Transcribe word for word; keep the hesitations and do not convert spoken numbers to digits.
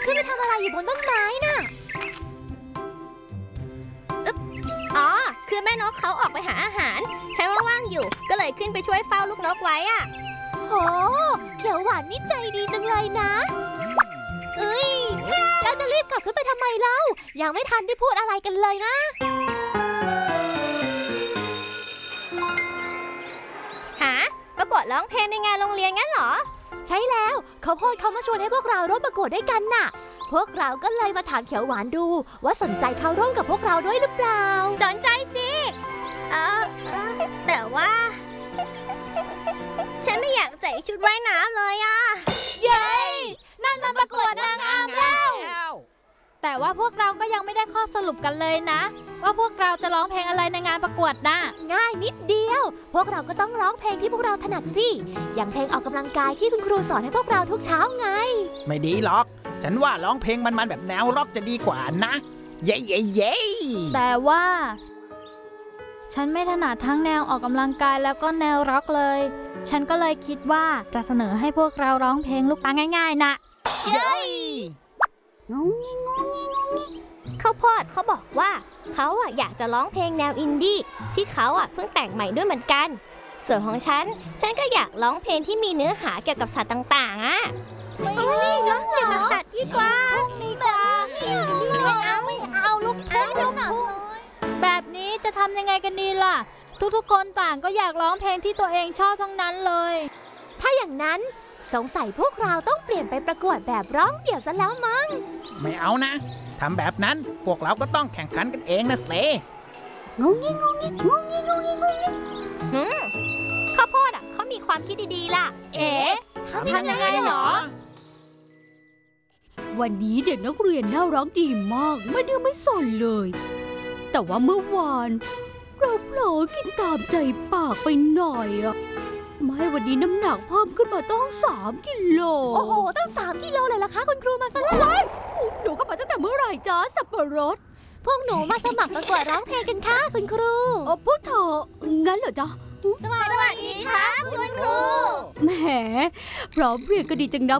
ขึ้นไปทำอะไรอยู่บนต้นไม้น่ะอ๋อคือแม่นกเขาออกไปหาอาหารฉันว่างๆอยู่ก็เลยขึ้นไปช่วยเฝ้าลูกนกไว้อ่ะโหเขียวหวานนี่ใจดีจังเลยนะเอ้ยแล้วจะรีบกลับขึ้นไปทำไมเล่ายังไม่ทันได้พูดอะไรกันเลยนะหาประกวดร้องเพลงในงานโรงเรียนงั้นเหรอใช่แล้วเขาโพดเขามาชวนให้พวกเราร่วมประกวดด้วยกันน่ะพวกเราก็เลยมาถามเขียวหวานดูว่าสนใจเข้าร่วมกับพวกเราด้วยหรือเปล่าสนใจสิเออแต่ว่าฉันไม่อยากใส่ชุดว่ายน้ำเลยอ่ะเย้นั่นมันประกวดนางงามแล้วแต่ว่าพวกเราก็ยังไม่ได้ข้อสรุปกันเลยนะว่าพวกเราจะร้องเพลงอะไรในงานประกวดน่ะง่ายนิดเดียวพวกเราก็ต้องร้องเพลงที่พวกเราถนัดสิอย่างเพลงออกกำลังกายที่คุณครูสอนให้พวกเราทุกเช้าไงไม่ดีหรอกฉันว่าร้องเพลงมันๆแบบแนวร็อกจะดีกว่านะเย้เย้เย้แต่ว่าฉันไม่ถนัดทั้งแนวออกกำลังกายแล้วก็แนวร็อกเลยฉันก็เลยคิดว่าจะเสนอให้พวกเราร้องเพลงลูกตาง่ายๆนะเย้งงงิงงงิงงข้าวโพดเขาบอกว่าเขาอ่ะอยากจะร้องเพลงแนวอินดี้ที่เขาอ่ะเพิ่งแต่งใหม่ด้วยเหมือนกันส่วนของฉันฉันก็อยากร้องเพลงที่มีเนื้อหาเกี่ยวกับสัตว์ต่างๆอ่ะไม่ร้องเกี่ยวกับสัตว์ดีกว่าดีกว่าไม่เอาไม่เอาลูกทุ่งลูกทุ่งแบบนี้จะทำยังไงกันดีล่ะทุกๆคนต่างก็อยากร้องเพลงที่ตัวเองชอบทั้งนั้นเลยถ้าอย่างนั้นสงสัยพวกเราต้องเปลี่ยนไปประกวดแบบร้องเดี่ยวซะแล้วมั้งไม่เอานะทำแบบนั้นพวกเราก็ต้องแข่งขันกันเองนะเซงงงิงงงิงงงิงงงิงงหืมข้าวโพดอ่ะเขามีความคิดดีๆล่ะเอ๋ทำยังไงเหรอวันนี้เด็กนักเรียนน่ารักดีมากไม่ดื้อไม่สนเลยแต่ว่าเมื่อวานเราเผลอกินตามใจปากไปหน่อยอะไม่วันนี้น้ำหนักเพิ่มขึ้นมาต้องสามกิโลโอ้โหตั้งสามกิโลเลยล่ะคะคุณครูมาฝรั่งหนูก็มาตั้งแต่เมื่อไหร่จ๊ะสับปะรดพวกหนูมาสมัครประกวดร้องเพลงกันค่ะคุณครูโอ้พวกเธองั้นเหรอจ๊ะสวัสดีครับคุณครูแหมพร้อมเรียนก็ดีจังนะ